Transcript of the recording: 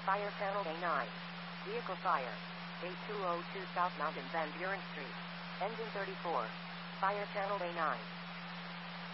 Fire Channel A9. Vehicle fire. 8202 South Mountain Van Buren Street. Engine 34. Fire Channel A9.